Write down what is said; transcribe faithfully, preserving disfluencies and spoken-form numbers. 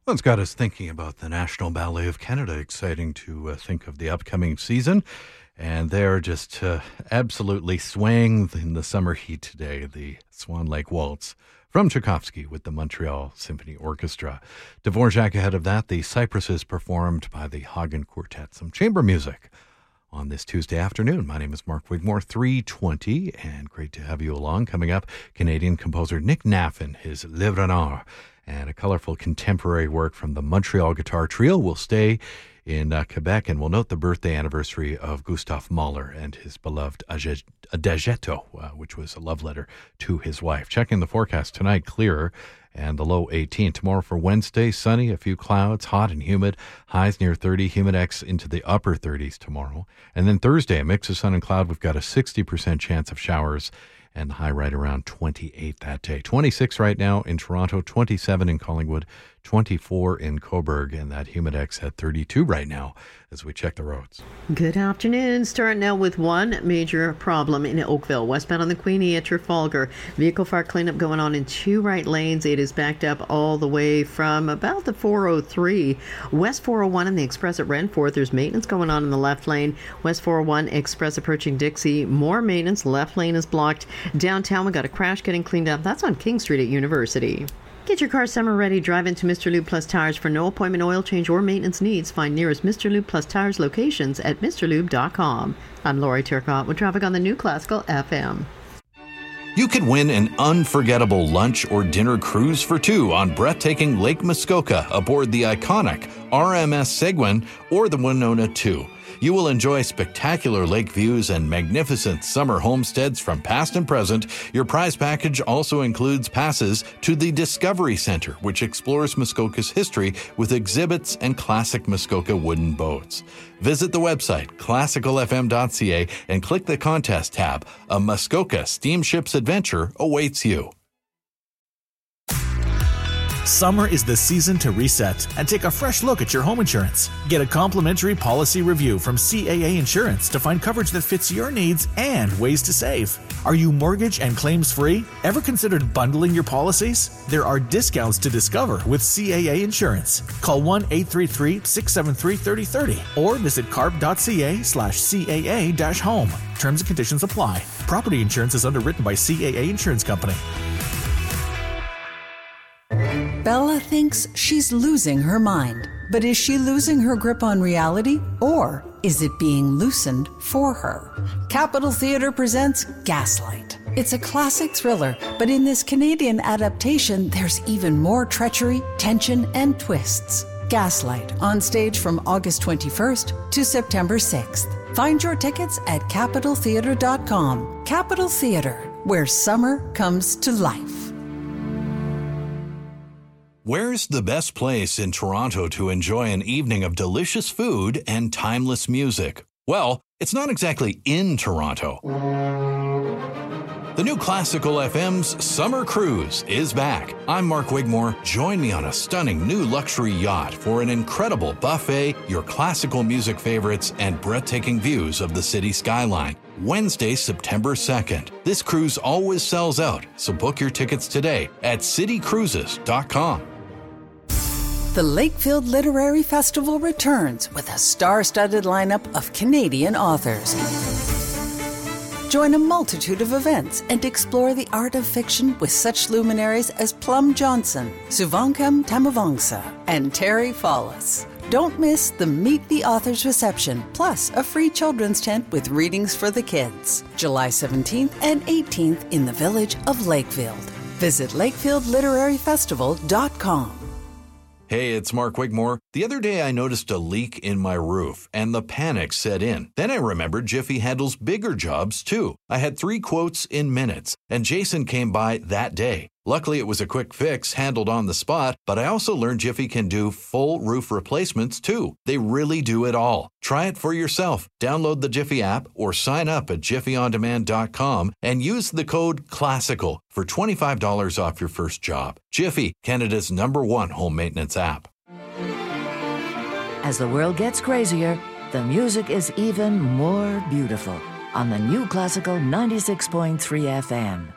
Well, it's got us thinking about the National Ballet of Canada. Exciting to uh, think of the upcoming season. And they're just uh, absolutely swaying in the summer heat today. The Swan Lake Waltz from Tchaikovsky with the Montreal Symphony Orchestra. Dvorak ahead of that, the Cypresses performed by the Hagen Quartet. Some chamber music on this Tuesday afternoon. My name is Mark Wigmore, three twenty, and great to have you along. Coming up, Canadian composer Nick Naffen, his Le Renard, and a colorful contemporary work from the Montreal Guitar Trio. Will stay in uh, Quebec, and we'll note the birthday anniversary of Gustav Mahler and his beloved Adagietto, uh, which was a love letter to his wife. Checking the forecast tonight, clearer, and the low eighteen. Tomorrow for Wednesday, sunny, a few clouds, hot and humid, highs near thirty, humidex into the upper thirties tomorrow. And then Thursday, a mix of sun and cloud. We've got a sixty percent chance of showers, and the high right around twenty-eight that day. twenty-six right now in Toronto, twenty-seven in Collingwood, twenty-four in Cobourg, and that humidex at thirty-two right now as we check the roads. Good afternoon. Starting now with one major problem in Oakville. Westbound on the Queenie at Trafalgar. Vehicle fire cleanup going on in two right lanes. It is backed up all the way from about the four oh three. West four oh one and the Express at Renforth. There's maintenance going on in the left lane. West four oh one Express approaching Dixie. More maintenance. Left lane is blocked. Downtown, we got a crash getting cleaned up. That's on King Street at University. Get your car summer ready. Drive into Mister Lube Plus Tires for no appointment oil change or maintenance needs. Find nearest Mister Lube Plus Tires locations at Mr Lube dot com. I'm Lori Turcotte with traffic on the New Classical F M. You could win an unforgettable lunch or dinner cruise for two on breathtaking Lake Muskoka aboard the iconic R M S Seguin or the Winona two. You will enjoy spectacular lake views and magnificent summer homesteads from past and present. Your prize package also includes passes to the Discovery Center, which explores Muskoka's history with exhibits and classic Muskoka wooden boats. Visit the website, classical f m dot c a, and click the contest tab. A Muskoka Steamships adventure awaits you. Summer is the season to reset and take a fresh look at your home insurance. Get a complimentary policy review from C A A Insurance to find coverage that fits your needs and ways to save. Are you mortgage and claims free? Ever considered bundling your policies? There are discounts to discover with C A A Insurance. Call one eight three three, six seven three, three oh three oh or visit carp dot c a slash C A A dash home. Terms and conditions apply. Property insurance is underwritten by C A A Insurance Company. Bella thinks she's losing her mind. But is she losing her grip on reality? Or is it being loosened for her? Capitol Theatre presents Gaslight. It's a classic thriller, but in this Canadian adaptation, there's even more treachery, tension, and twists. Gaslight, on stage from August twenty-first to September sixth. Find your tickets at capitol theatre dot com. Capitol Theatre, where summer comes to life. Where's the best place in Toronto to enjoy an evening of delicious food and timeless music? Well, it's not exactly in Toronto. The New Classical F M's Summer Cruise is back. I'm Mark Wigmore. Join me on a stunning new luxury yacht for an incredible buffet, your classical music favorites, and breathtaking views of the city skyline. Wednesday, September second. This cruise always sells out, so book your tickets today at city cruises dot com. The Lakefield Literary Festival returns with a star-studded lineup of Canadian authors. Join a multitude of events and explore the art of fiction with such luminaries as Plum Johnson, Suvankam Tamavangsa, and Terry Fallis. Don't miss the Meet the Authors reception, plus a free children's tent with readings for the kids. July seventeenth and eighteenth in the village of Lakefield. Visit lakefield literary festival dot com. Hey, it's Mark Wigmore. The other day I noticed a leak in my roof, and the panic set in. Then I remembered Jiffy handles bigger jobs, too. I had three quotes in minutes, and Jason came by that day. Luckily, it was a quick fix handled on the spot, but I also learned Jiffy can do full roof replacements, too. They really do it all. Try it for yourself. Download the Jiffy app or sign up at jiffy on demand dot com and use the code CLASSICAL for twenty-five dollars off your first job. Jiffy, Canada's number one home maintenance app. As the world gets crazier, the music is even more beautiful on the New Classical ninety-six point three F M.